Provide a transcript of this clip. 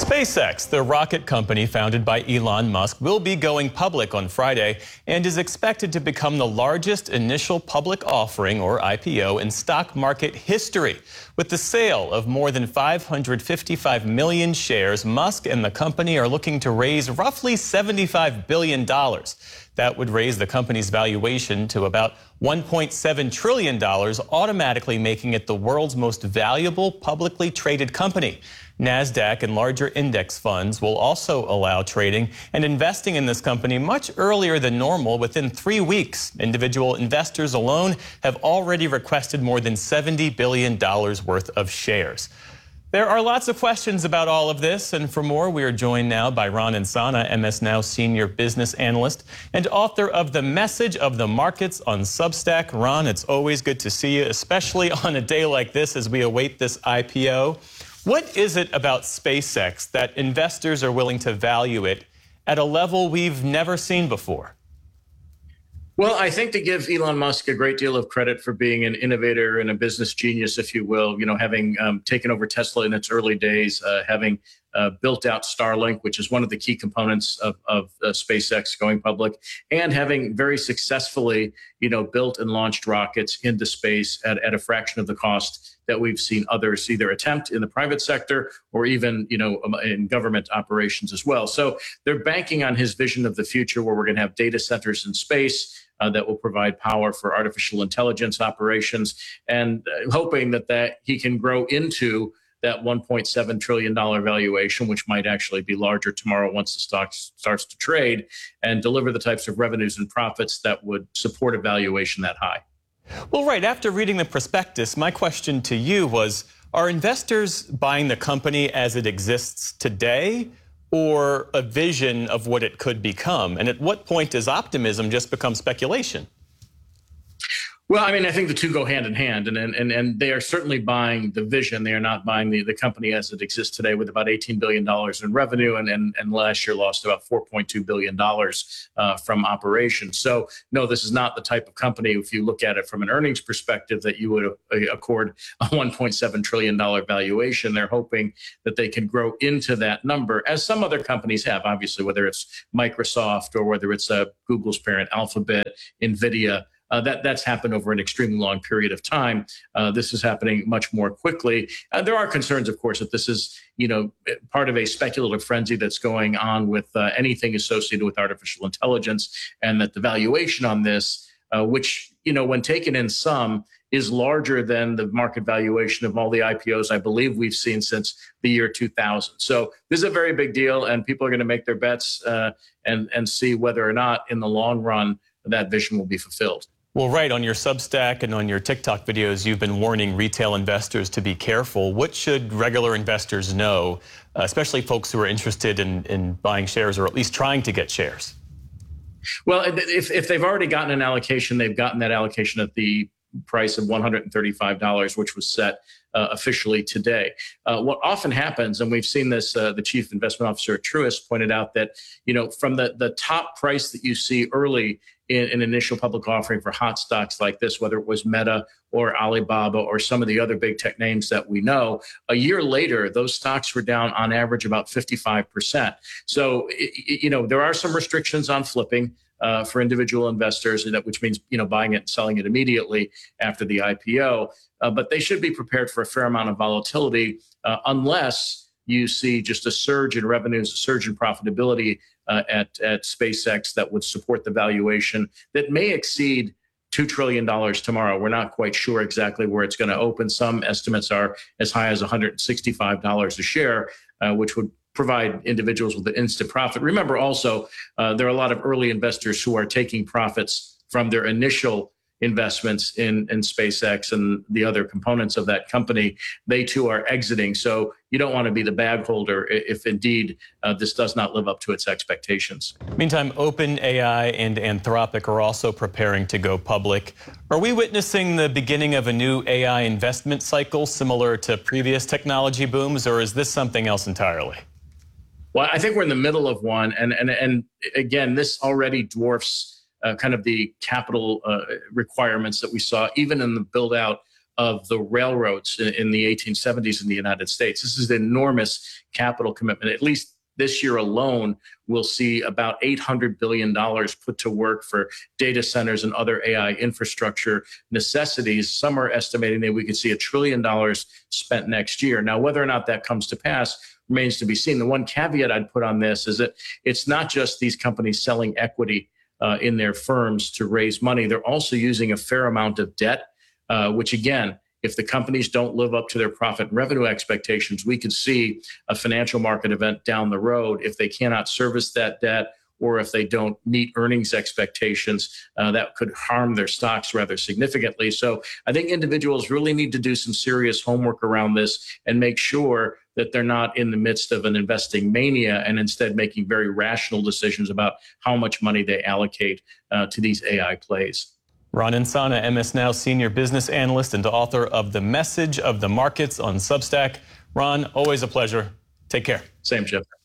SpaceX, the rocket company founded by Elon Musk, will be going public on Friday and is expected to become the largest initial public offering, or IPO, in stock market history. With the sale of more than 555 million shares, Musk and the company are looking to raise roughly $75 billion. That would raise the company's valuation to about $1.7 trillion, automatically making it the world's most valuable publicly traded company. NASDAQ and larger index funds will also allow trading and investing in this company much earlier than normal, within 3 weeks. Individual investors alone have already requested more than $70 billion worth of shares. There are lots of questions about all of this, and for more, we are joined now by Ron Insana, MS Now senior business analyst and author of The Message of the Markets on Substack. Ron, it's always good to see you, especially on a day like this as we await this IPO. What is it about SpaceX that investors are willing to value it at a level we've never seen before? Well, I think to give Elon Musk a great deal of credit for being an innovator and a business genius, if you will, having taken over Tesla in its early days, having built out Starlink, which is one of the key components of SpaceX going public, and having very successfully, built and launched rockets into space at a fraction of the cost that we've seen others either attempt in the private sector or even, in government operations as well. So they're banking on his vision of the future, where we're going to have data centers in space that will provide power for artificial intelligence operations, and hoping that he can grow into that $1.7 trillion valuation, which might actually be larger tomorrow once the stock starts to trade, and deliver the types of revenues and profits that would support a valuation that high. Well, right. After reading the prospectus, my question to you was, are investors buying the company as it exists today, or a vision of what it could become? And at what point does optimism just become speculation? Well, I think the two go hand in hand, and they are certainly buying the vision. They are not buying the company as it exists today, with about $18 billion in revenue, and last year lost about $4.2 billion from operations. So, no, this is not the type of company, if you look at it from an earnings perspective, that you would accord a $1.7 trillion valuation. They're hoping that they can grow into that number, as some other companies have, obviously, whether it's Microsoft or whether it's Google's parent, Alphabet, NVIDIA. That's happened over an extremely long period of time. This is happening much more quickly. There are concerns, of course, that this is, part of a speculative frenzy that's going on with anything associated with artificial intelligence, and that the valuation on this, which, when taken in sum, is larger than the market valuation of all the IPOs I believe we've seen since the year 2000. So this is a very big deal, and people are going to make their bets and see whether or not in the long run that vision will be fulfilled. Well, right. On your Substack and on your TikTok videos, you've been warning retail investors to be careful. What should regular investors know, especially folks who are interested in buying shares, or at least trying to get shares? Well, if they've already gotten an allocation, they've gotten that allocation at the price of $135, which was set officially today. What often happens, and we've seen this, the chief investment officer at Truist pointed out that, from the top price that you see early in an initial public offering for hot stocks like this, whether it was Meta or Alibaba or some of the other big tech names that we know, a year later, those stocks were down on average about 55%. So, there are some restrictions on flipping for individual investors, which means, buying it and selling it immediately after the IPO. But they should be prepared for a fair amount of volatility, unless you see just a surge in revenues, a surge in profitability at SpaceX that would support the valuation that may exceed $2 trillion tomorrow. We're not quite sure exactly where it's going to open. Some estimates are as high as $165 a share, which would provide individuals with an instant profit. Remember also, there are a lot of early investors who are taking profits from their initial investments in SpaceX and the other components of that company. They too are exiting. So you don't want to be the bag holder if indeed this does not live up to its expectations. Meantime, OpenAI and Anthropic are also preparing to go public. Are we witnessing the beginning of a new AI investment cycle similar to previous technology booms, or is this something else entirely? Well, I think we're in the middle of one. And again, this already dwarfs kind of the capital requirements that we saw even in the build out of the railroads in the 1870s in the United States. This is an enormous capital commitment. At least this year alone, we'll see about $800 billion put to work for data centers and other AI infrastructure necessities. Some are estimating that we could see $1 trillion spent next year. Now, whether or not that comes to pass remains to be seen. The one caveat I'd put on this is that it's not just these companies selling equity in their firms to raise money. They're also using a fair amount of debt, which again, if the companies don't live up to their profit and revenue expectations, we could see a financial market event down the road if they cannot service that debt or if they don't meet earnings expectations, that could harm their stocks rather significantly. So I think individuals really need to do some serious homework around this and make sure that they're not in the midst of an investing mania and instead making very rational decisions about how much money they allocate to these AI plays. Ron Insana, MS Now senior business analyst and author of The Message of the Markets on Substack. Ron, always a pleasure. Take care. Same, Jeff.